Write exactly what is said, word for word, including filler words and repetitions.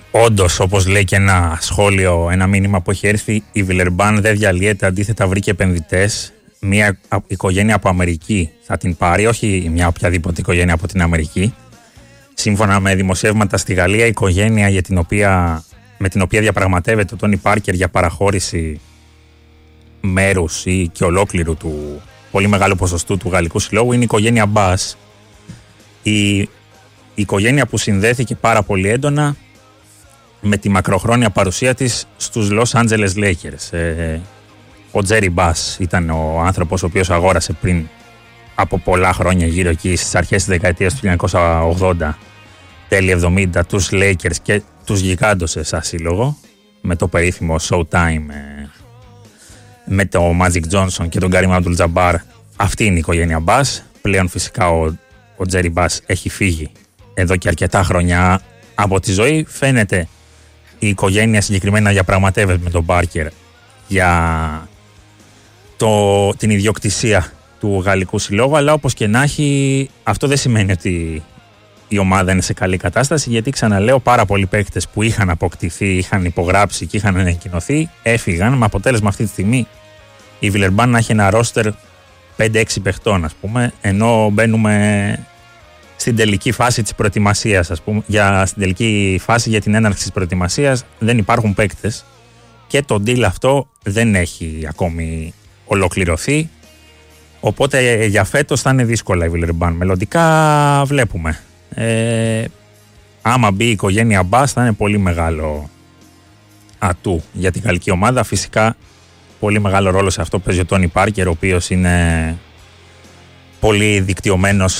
όντως, όπως λέει και ένα σχόλιο, ένα μήνυμα που έχει έρθει, η Βιλερμπάν δεν διαλύεται, αντίθετα βρήκε επενδυτές. Μια οικογένεια από Αμερική θα την πάρει, όχι μια οποιαδήποτε οικογένεια από την Αμερική. Σύμφωνα με δημοσιεύματα στη Γαλλία, η οικογένεια για την οποία, με την οποία διαπραγματεύεται ο Τόνι Πάρκερ για παραχώρηση μέρους ή και ολόκληρου του πολύ μεγάλου ποσοστού του Γαλλικού Συλλόγου είναι η οικογένεια Μπάς. Η, η οικογένεια που συνδέθηκε πάρα πολύ έντονα με τη μακροχρόνια παρουσία της στους Los Angeles Lakers. Ε, ο Τζέρι Μπάς ήταν ο άνθρωπος ο οποίος αγόρασε πριν από πολλά χρόνια, γύρω εκεί στις αρχές της δεκαετίας του χίλια εννιακόσια ογδόντα, τέλη εβδομήντα, τους Lakers και τους γιγάντωσε σαν σύλλογο με το περίφημο Showtime, με το Magic Johnson και τον Kareem Abdul-Jabbar. Αυτή είναι η οικογένεια Μπάς. Πλέον φυσικά ο, ο Τζέρι Μπάς έχει φύγει εδώ και αρκετά χρόνια από τη ζωή. Φαίνεται η οικογένεια συγκεκριμένα διαπραγματεύεται με τον Πάρκερ για το, την ιδιοκτησία του Γαλλικού Συλλόγου, αλλά όπως και να έχει, αυτό δεν σημαίνει ότι η ομάδα είναι σε καλή κατάσταση, γιατί ξαναλέω, πάρα πολλοί παίκτες που είχαν αποκτηθεί, είχαν υπογράψει και είχαν ανακοινωθεί έφυγαν, με αποτέλεσμα αυτή τη στιγμή η Βιλερμπάν να έχει ένα ρόστερ πέντε έξι παιχτών, ας πούμε, ενώ μπαίνουμε στην τελική φάση της προετοιμασίας, ας πούμε, για, στην τελική φάση για την έναρξη της προετοιμασίας δεν υπάρχουν παίκτες και το deal αυτό δεν έχει ακόμη ολοκληρωθεί, οπότε για φέτος θα είναι δύσκολα η Βιλερμπάν. Μελλοντικά βλέπουμε. Ε, άμα μπει η οικογένεια Μπάς θα είναι πολύ μεγάλο ατού για την γαλλική ομάδα. Φυσικά πολύ μεγάλο ρόλο σε αυτό παίζει ο Τόνι Πάρκερ, ο οποίος είναι πολύ δικτυωμένος